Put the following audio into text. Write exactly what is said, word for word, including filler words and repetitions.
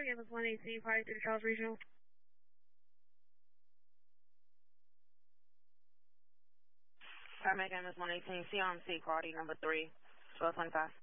Traffic M S one eighteen, five three Charles Regional. Traffic M S one eighteen, C R M C, quality number three, twelve twenty-five.